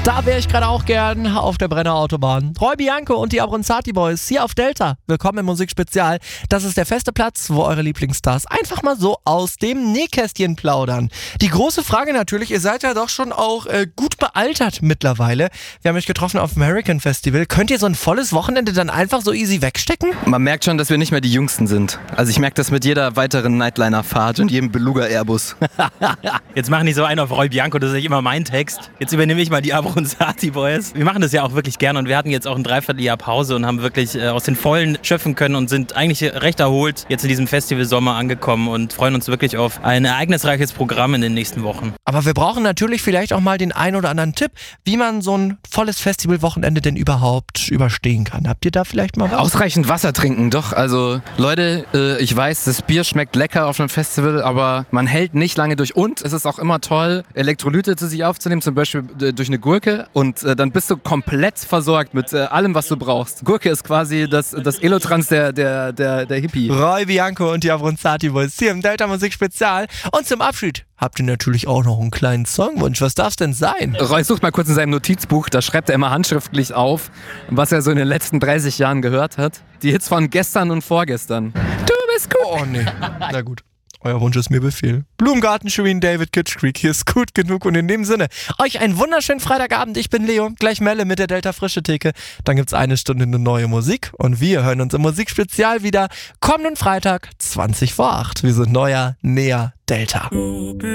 Da wäre ich gerade auch gern auf der Brenner Autobahn. Roy Bianco und die Abronzati Boys hier auf Delta. Willkommen im Musikspezial. Das ist der feste Platz, wo eure Lieblingsstars einfach mal so aus dem Nähkästchen plaudern. Die große Frage natürlich, ihr seid ja doch schon auch gut bealtert mittlerweile. Wir haben euch getroffen auf dem Hurricane Festival. Könnt ihr so ein volles Wochenende dann einfach so easy wegstecken? Man merkt schon, dass wir nicht mehr die Jüngsten sind. Also ich merke das mit jeder weiteren Nightliner-Fahrt und jedem Beluga Airbus. Jetzt machen die so einen auf Roy Bianco, das ist nicht immer mein Text. Jetzt übernehme ich mal die Abronzati Boys. Wir machen das ja auch wirklich gerne und wir hatten jetzt auch ein Dreivierteljahr Pause und haben wirklich aus den Vollen schöpfen können und sind eigentlich recht erholt jetzt in diesem Festivalsommer angekommen und freuen uns wirklich auf ein ereignisreiches Programm in den nächsten Wochen. Aber wir brauchen natürlich vielleicht auch mal den einen oder anderen Tipp, wie man so ein volles Festivalwochenende denn überhaupt überstehen kann. Habt ihr da vielleicht mal was? Ausreichend Wasser trinken, doch. Also Leute, ich weiß, das Bier schmeckt lecker auf einem Festival, aber man hält nicht lange durch. Und es ist auch immer toll, Elektrolyte zu sich aufzunehmen, zum Beispiel durch eine Gurke. Und dann bist du komplett versorgt mit allem, was du brauchst. Gurke ist quasi das Elotrans der Hippie. Roy Bianco und die Abronzati Boys hier im Delta Musik Spezial. Und zum Abschied habt ihr natürlich auch noch einen kleinen Songwunsch. Was darf's denn sein? Roy sucht mal kurz in seinem Notizbuch, da schreibt er immer handschriftlich auf, was er so in den letzten 30 Jahren gehört hat. Die Hits von gestern und vorgestern. Du bist gut. Oh nee, na gut. Euer Wunsch ist mir Befehl. Blumengarten, Shirin David, Kitsch Creek, hier ist gut genug und in dem Sinne, euch einen wunderschönen Freitagabend. Ich bin Leo, gleich Melle mit der Delta Frische Theke. Dann gibt's eine Stunde eine neue Musik und wir hören uns im Musikspezial wieder kommenden Freitag, 7:20. Wir sind neuer, näher Delta.